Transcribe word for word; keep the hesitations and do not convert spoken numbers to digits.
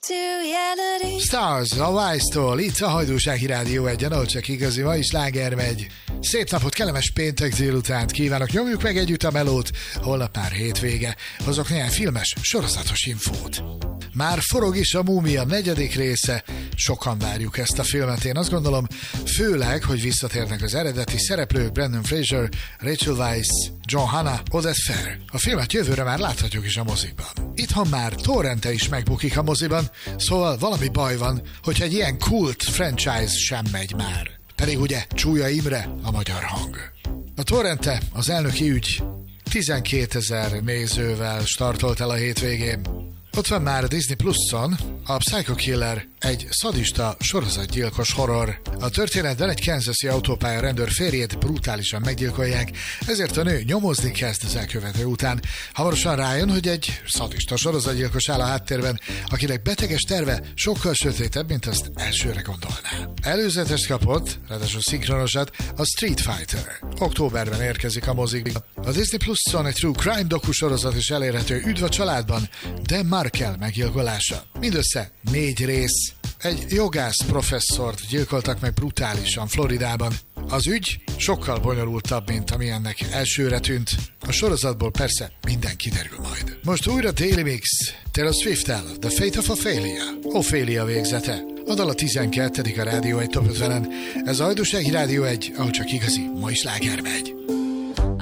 Stars, a Wise-tól, itt a Hajdúsági Rádió egyen, ahol csak igazi, ma is sláger megy. Szép napot, kellemes péntek délutánt kívánok, nyomjuk meg együtt a melót, holnap már hétvége, hozok néhány filmes, sorozatos infót. Már forog is a Múmia negyedik része, sokan várjuk ezt a filmet, én azt gondolom, főleg, hogy visszatérnek az eredeti szereplők, Brendan Fraser, Rachel Weisz, John Hannah, Oded Fehr. A filmet jövőre már láthatjuk is a mozikban. Itthon már torrente is megbukik a moziban, szóval valami baj van, hogyha egy ilyen kult franchise sem megy már. Pedig ugye Csúlya Imre a magyar hang. A torrente, az elnöki ügy tizenkétezer nézővel startolt el a hétvégén. Ott van már a Disney Pluson a Psycho Killer, egy szadista sorozatgyilkos horror. A történetben egy kansasi autópálya rendőr férjét brutálisan meggyilkolják, ezért a nő nyomozni kezd az elkövető után. Hamarosan rájön, hogy egy szadista sorozatgyilkos áll a háttérben, akinek beteges terve sokkal sötétebb, mint azt elsőre gondolná. Előzetest kapott, ráadásul szinkronosat, a Street Fighter. Októberben érkezik a mozikba. A Disney Pluson egy true crime doku sorozat is elérhető, Üdv a családban, de Markel meggyilkolása. Mindössze négy rész. Egy jogász professzort gyilkoltak meg brutálisan Floridában. Az ügy sokkal bonyolultabb, mint amilyennek elsőre tűnt. A sorozatból persze minden kiderül majd. Most újra Daily Mix, Taylor Swift-tel, The Fate of Ophelia. Ophelia végzete. A dal a tizenkettedik a Rádió egy Top ötvenen. Ez a Hajdúsági Rádió egy, ahol csak igazi, ma is sláger megy.